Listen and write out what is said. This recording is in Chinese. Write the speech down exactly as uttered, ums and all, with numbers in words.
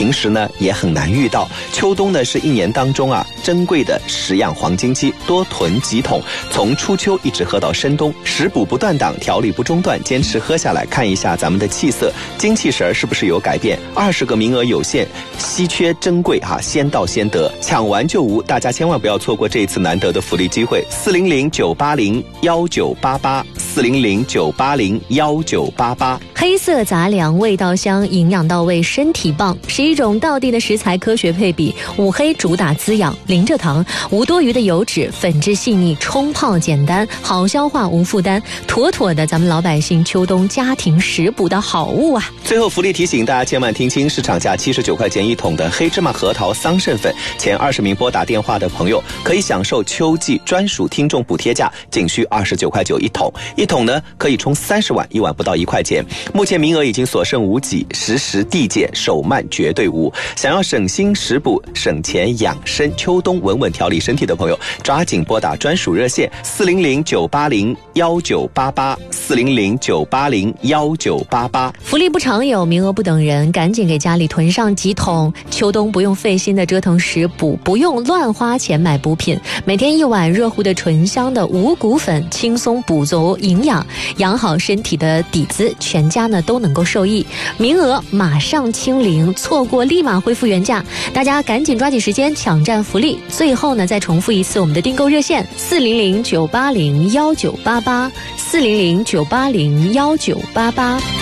平时呢也很难遇到。秋冬呢是一年当中啊珍贵的食养黄金期，多囤几桶，从初秋一直喝到深冬，食补不断档，调理不中断，坚持喝下来，看一下咱们的气色、精气神是不是有改变。二十个名额有限，稀缺珍贵哈、啊，先到先得，抢完就无，大家千万不要错过这一次难得的福利机会。四零零九八零幺九八八，四零零九八零幺九八八。 黑色杂粮，味道香，营养到位，身体棒，是一种道地的食材科学配比。五黑主打滋养，零蔗糖，无多余的油脂，粉质细腻，冲泡简单，好消化无负担，妥妥的咱们老百姓秋冬家庭食补的好物啊！ 最后福利提醒大家千万听清，市场价七十九块钱一桶的黑芝麻核桃桑葚粉，前二十名拨打电话的朋友可以享受秋季专属听众补贴价，仅需二十九块九一桶，一桶呢可以冲三十碗，一碗不到一块钱。目前名额已经所剩无几，实时递减，手慢绝对无。想要省心食补、省钱养生、秋冬稳稳调理身体的朋友，抓紧拨打专属热线四零零九八零幺九八八，四零零九八零幺九八八。 福利不常有，名额不等人，赶紧给家里囤上几桶，秋冬不用费心的折腾食补，不用乱花钱买补品，每天一碗热乎的醇香的五谷粉，轻松补足营养，养好身体的底子，全家呢都能够受益。名额马上清零，错过立马恢复原价，大家赶紧抓紧时间抢占福利。最后呢再重复一次我们的订购热线四零零九八零幺九八八，四零零九八零幺九八八。